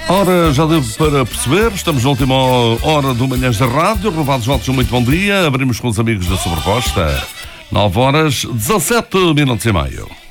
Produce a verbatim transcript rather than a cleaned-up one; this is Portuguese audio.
Ora, já deu para perceber, estamos na última hora do Manhãs da Rádio. Renovados votos, um muito bom dia. Abrimos com os amigos da Sobreposta. nove horas, dezassete minutos e meio.